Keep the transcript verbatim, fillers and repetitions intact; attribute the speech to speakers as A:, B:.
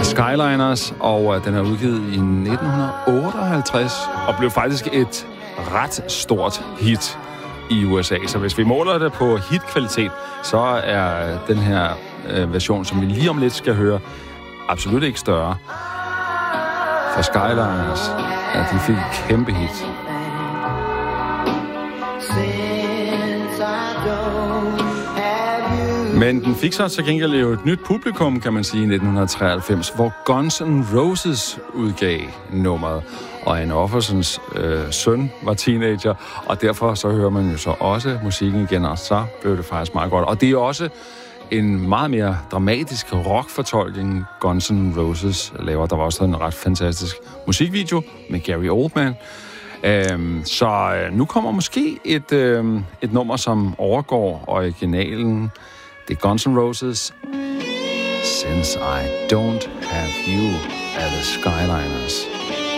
A: Skyliners, og øh, den er udgivet i nitten otteoghalvtreds og blev faktisk et ret stort hit i U S A. Så hvis vi måler det på hitkvalitet, så er den her øh, version, som vi lige om lidt skal høre, absolut ikke større. For Skyliners, ja, de fik et kæmpe hit. Men den fik så til gengæld jo et nyt publikum, kan man sige, i nitten treoghalvfems, hvor Guns N' Roses udgav nummeret. Og Anne Offersons øh, søn var teenager, og derfor så hører man jo så også musikken igen, og så blev det faktisk meget godt. Og det er også en meget mere dramatisk rockfortolkning, Guns N' Roses laver. Der var også en ret fantastisk musikvideo med Gary Oldman. Øhm, så nu kommer måske et, øhm, et nummer, som overgår originalen. Det er Guns N' Roses. Since I Don't Have You af The Skyliners.